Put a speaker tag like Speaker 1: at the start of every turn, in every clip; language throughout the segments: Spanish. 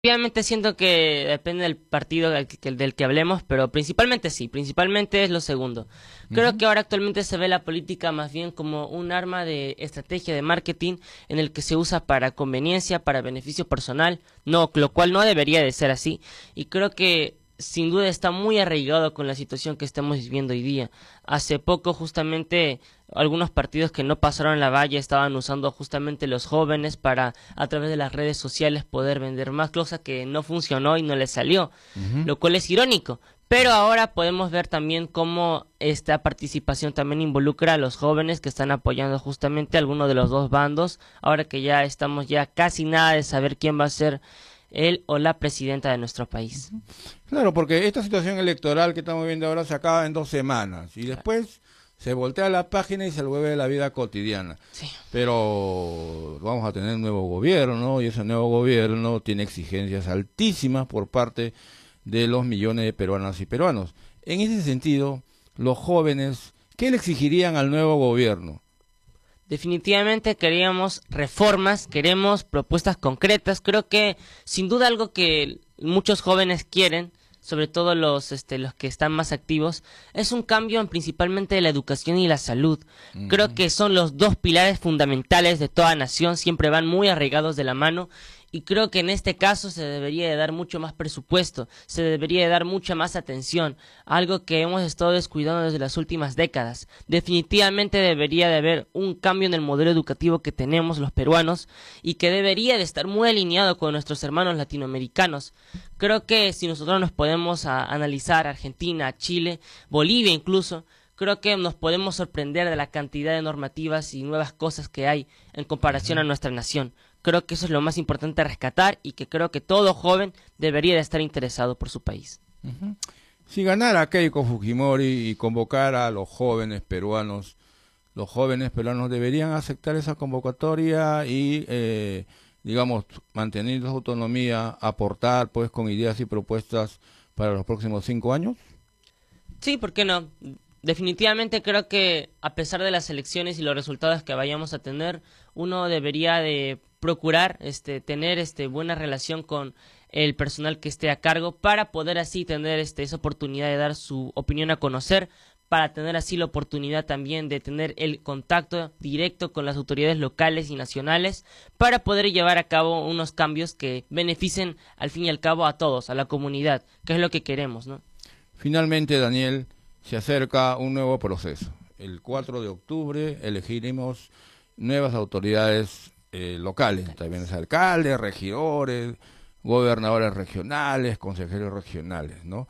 Speaker 1: Obviamente siento que depende del partido del que hablemos, pero principalmente sí, principalmente es lo segundo. Creo
Speaker 2: Ujú.
Speaker 1: que ahora actualmente se ve la política más bien como un arma de estrategia de marketing en el que se usa para conveniencia, para beneficio personal, no, lo cual no debería de ser así. Y creo que sin duda está muy arraigado con la situación que estamos viviendo hoy día. Hace poco justamente algunos partidos que no pasaron la valla estaban usando justamente los jóvenes para a través de las redes sociales poder vender más, cosa que no funcionó y no les salió,
Speaker 2: Ujú.
Speaker 1: lo cual es irónico. Pero ahora podemos ver también cómo esta participación también involucra a los jóvenes que están apoyando justamente a alguno de los dos bandos, ahora que ya estamos ya casi nada de saber quién va a ser él o la presidenta de nuestro país.
Speaker 2: Claro, porque esta situación electoral que estamos viendo ahora se acaba en 2 semanas y
Speaker 1: Claro.
Speaker 2: después se voltea la página y se vuelve la vida cotidiana.
Speaker 1: Sí.
Speaker 2: Pero vamos a tener un nuevo gobierno, ¿no? Y ese nuevo gobierno tiene exigencias altísimas por parte de los millones de peruanas y peruanos. En ese sentido, los jóvenes, ¿qué le exigirían al nuevo gobierno?
Speaker 1: Definitivamente queríamos reformas, queremos propuestas concretas. Creo que sin duda algo que muchos jóvenes quieren, sobre todo los que están más activos, es un cambio en principalmente de la educación y la salud. Creo
Speaker 2: Ujú.
Speaker 1: que son los dos pilares fundamentales de toda nación, siempre van muy arraigados de la mano. Y creo que en este caso se debería de dar mucho más presupuesto, se debería de dar mucha más atención, algo que hemos estado descuidando desde las últimas décadas. Definitivamente debería de haber un cambio en el modelo educativo que tenemos los peruanos y que debería de estar muy alineado con nuestros hermanos latinoamericanos. Creo que si nosotros nos podemos analizar Argentina, Chile, Bolivia incluso, creo que nos podemos sorprender de la cantidad de normativas y nuevas cosas que hay en comparación a nuestra nación. Creo que eso es lo más importante a rescatar y que creo que todo joven debería de estar interesado por su país.
Speaker 2: Ujú. Si ganara Keiko Fujimori y convocara a los jóvenes peruanos deberían aceptar esa convocatoria y, digamos, mantener su autonomía, aportar pues con ideas y propuestas para los próximos 5 años.
Speaker 1: Sí, ¿por qué no? Definitivamente creo que a pesar de las elecciones y los resultados que vayamos a tener, uno debería de procurar tener buena relación con el personal que esté a cargo para poder así tener esa oportunidad de dar su opinión a conocer, para tener así la oportunidad también de tener el contacto directo con las autoridades locales y nacionales para poder llevar a cabo unos cambios que beneficien al fin y al cabo a todos, a la comunidad, que es lo que queremos, ¿no?
Speaker 2: Finalmente, Daniel, se acerca un nuevo proceso. El 4 de octubre elegiremos nuevas autoridades locales, también es alcaldes, regidores, gobernadores regionales, consejeros regionales, ¿no?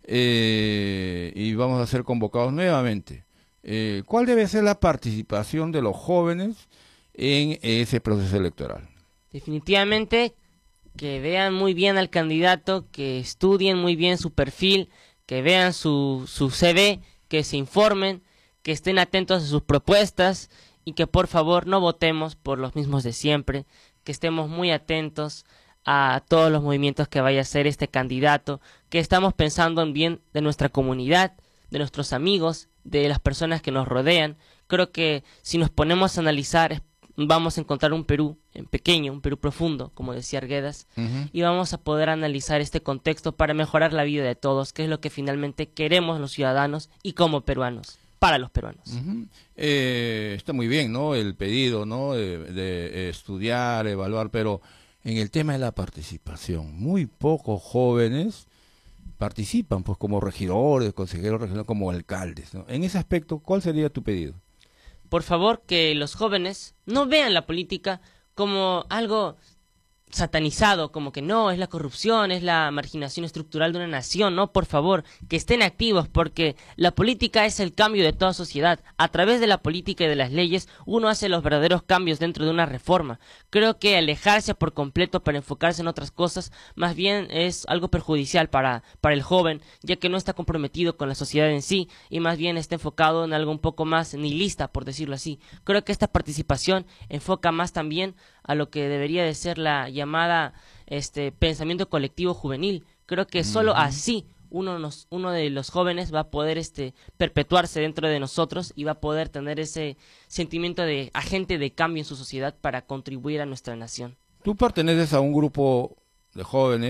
Speaker 2: Y vamos a ser convocados nuevamente. ¿Cuál debe ser la participación de los jóvenes en ese proceso electoral?
Speaker 1: Definitivamente que vean muy bien al candidato, que estudien muy bien su perfil, que vean su CV, que se informen, que estén atentos a sus propuestas y que por favor no votemos por los mismos de siempre, que estemos muy atentos a todos los movimientos que vaya a hacer este candidato, que estamos pensando en bien de nuestra comunidad, de nuestros amigos, de las personas que nos rodean. Creo que si nos ponemos a analizar vamos a encontrar un Perú en pequeño, un Perú profundo, como decía Arguedas,
Speaker 2: Ujú.
Speaker 1: y vamos a poder analizar este contexto para mejorar la vida de todos, que es lo que finalmente queremos los ciudadanos y como peruanos, para los peruanos.
Speaker 2: Ujú. Está muy bien, ¿no? El pedido, ¿no? De estudiar, evaluar, pero en el tema de la participación, muy pocos jóvenes participan, pues como regidores, consejeros regionales, como alcaldes, ¿no? En ese aspecto, ¿cuál sería tu pedido?
Speaker 1: Por favor, que los jóvenes no vean la política como algo satanizado, como que no, es la corrupción, es la marginación estructural de una nación, no, por favor, que estén activos, porque la política es el cambio de toda sociedad. A través de la política y de las leyes, uno hace los verdaderos cambios dentro de una reforma. Creo que alejarse por completo para enfocarse en otras cosas, más bien es algo perjudicial para el joven, ya que no está comprometido con la sociedad en sí, y más bien está enfocado en algo un poco más nihilista, por decirlo así. Creo que esta participación enfoca más también a lo que debería de ser la llamada pensamiento colectivo juvenil. Creo que solo
Speaker 2: Ujú.
Speaker 1: así uno de los jóvenes va a poder perpetuarse dentro de nosotros y va a poder tener ese sentimiento de agente de cambio en su sociedad para contribuir a nuestra nación.
Speaker 2: Tú perteneces a un grupo de jóvenes